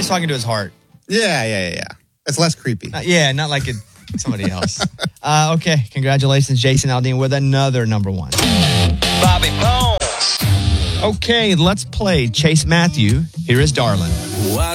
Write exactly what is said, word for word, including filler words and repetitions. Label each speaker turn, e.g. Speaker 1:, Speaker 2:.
Speaker 1: he's talking to his heart.
Speaker 2: Yeah, yeah, yeah, yeah. It's less creepy.
Speaker 1: Uh, yeah, not like it, somebody else. uh, okay, congratulations, Jason Aldean, with another number one.
Speaker 3: Bobby Bones.
Speaker 1: Okay, let's play Chase Matthew. Here is Darlin'.